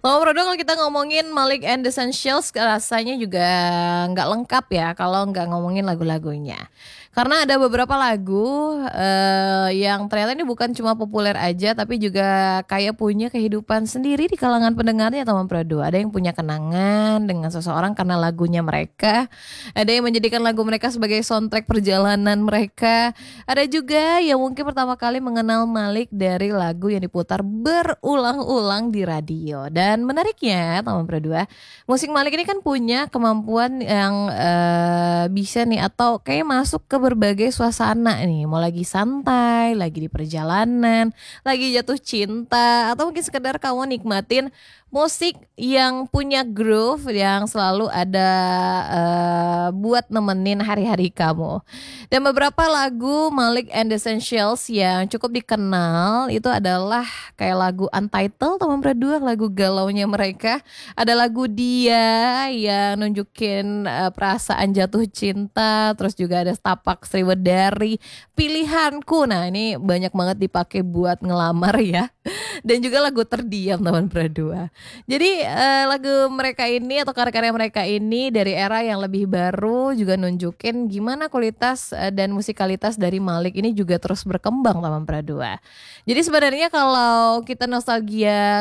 Oh, Bro, kalau kita ngomongin Malik and the Essentials rasanya juga nggak lengkap ya kalau nggak ngomongin lagu-lagunya. Karena ada beberapa lagu yang ternyata ini bukan cuma populer aja tapi juga kayak punya kehidupan sendiri di kalangan pendengarnya teman Prodo. Ada yang punya kenangan dengan seseorang karena lagunya mereka. Ada yang menjadikan lagu mereka sebagai soundtrack perjalanan mereka. Ada juga yang mungkin pertama kali mengenal Malik dari lagu yang diputar berulang-ulang di radio. Dan menariknya teman Prodo, musik Malik ini kan punya kemampuan yang bisa nih atau kayak masuk ke berbagai suasana nih. Mau lagi santai, lagi di perjalanan, lagi jatuh cinta, atau mungkin sekedar kamu nikmatin musik yang punya groove yang selalu ada buat nemenin hari-hari kamu. Dan beberapa lagu Malik and the Essentials yang cukup dikenal itu adalah kayak lagu Untitled teman berdua, lagu galaunya mereka. Ada lagu Dia yang nunjukin perasaan jatuh cinta, terus juga ada Setapak Sriwedari, Pilihanku. Nah, ini banyak banget dipakai buat ngelamar ya. Dan juga lagu Terdiam teman berdua. Jadi lagu mereka ini atau karya-karya mereka ini dari era yang lebih baru juga nunjukin gimana kualitas dan musikalitas dari Malik ini juga terus berkembang teman berdua. Jadi sebenarnya kalau kita nostalgia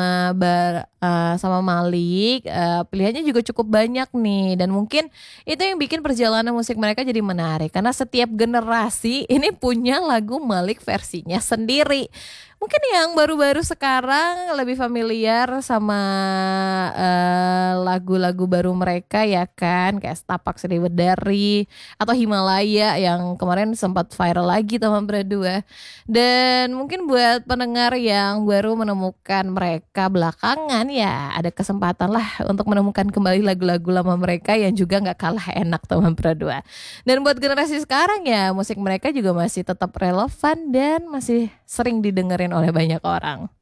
sama Malik, pilihannya juga cukup banyak nih dan mungkin itu yang bikin perjalanan musik mereka jadi menarik karena setiap generasi ini punya lagu Malik versinya sendiri. Mungkin yang baru-baru sekarang lebih familiar sama lagu-lagu baru mereka ya kan, kayak Setapak Sriwedari atau Himalaya yang kemarin sempat viral lagi teman berdua. Dan mungkin buat pendengar yang baru menemukan mereka belakangan ya ada kesempatan lah untuk menemukan kembali lagu-lagu lama mereka yang juga nggak kalah enak teman berdua. Dan buat generasi sekarang ya musik mereka juga masih tetap relevan dan masih sering didengerin oleh banyak orang.